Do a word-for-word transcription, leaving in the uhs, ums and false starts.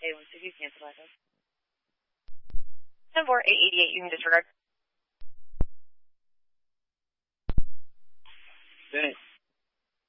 eight one six, you cancel that. ten four eight eight eight, you can disregard.